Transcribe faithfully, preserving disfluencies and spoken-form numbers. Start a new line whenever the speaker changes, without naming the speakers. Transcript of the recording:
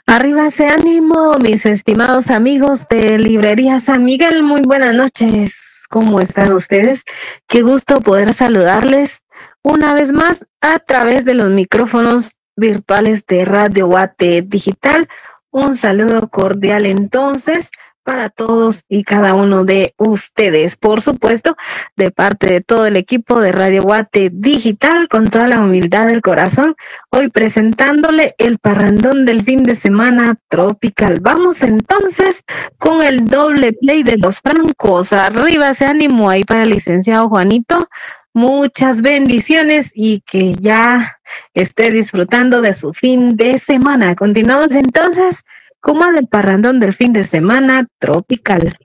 Arriba ese ánimo, mis estimados amigos de Librería San Miguel. Muy buenas noches. ¿Cómo están ustedes? Qué gusto poder saludarles una vez más a través de los micrófonos virtuales de Radio Guate Digital. Un saludo cordial entonces para todos y cada uno de ustedes, por supuesto, de parte de todo el equipo de Radio Guate Digital, con toda la humildad del corazón, hoy presentándole el parrandón del fin de semana tropical. Vamos entonces con el doble play de los francos. Arriba ese ánimo ahí para el licenciado Juanito. Muchas bendiciones y que ya esté disfrutando de su fin de semana. Continuamos entonces como del parrandón del fin de semana tropical.